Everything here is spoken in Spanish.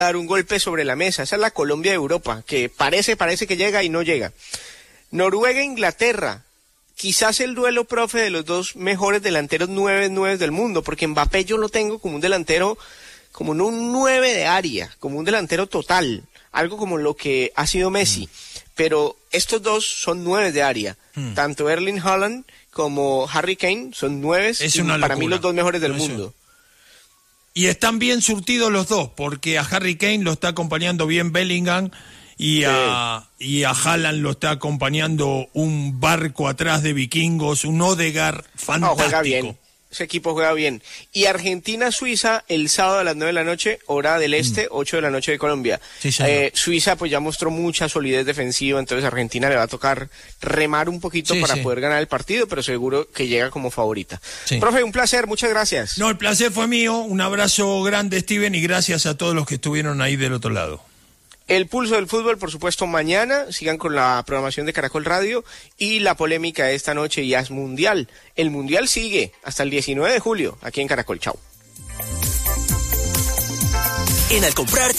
dar un golpe sobre la mesa. Esa es la Colombia de Europa, que parece que llega y no llega. Noruega-Inglaterra. Quizás el duelo, profe, de los dos mejores delanteros 9 del mundo, porque Mbappé yo lo tengo como un delantero, como no un 9 de área, como un delantero total, algo como lo que ha sido Messi. Pero estos dos son 9 de área. Tanto Erling Haaland como Harry Kane son 9 y para mí los dos mejores del mundo. Y están bien surtidos los dos, porque a Harry Kane lo está acompañando bien Bellingham y a Haaland lo está acompañando un barco atrás de vikingos, un Odegaard fantástico. No, juega bien. Ese equipo juega bien. Y Argentina-Suiza el sábado a las 9 de la noche, hora del este, 8 de la noche de Colombia. Sí, Suiza pues ya mostró mucha solidez defensiva, entonces a Argentina le va a tocar remar un poquito para poder ganar el partido, pero seguro que llega como favorita. Sí. Profe, un placer, muchas gracias. No, el placer fue mío. Un abrazo grande, Steven, y gracias a todos los que estuvieron ahí del otro lado. El pulso del fútbol, por supuesto, mañana. Sigan con la programación de Caracol Radio y la polémica de esta noche ya es mundial. El mundial sigue hasta el 19 de julio aquí en Caracol. Chao. En Al Comprarte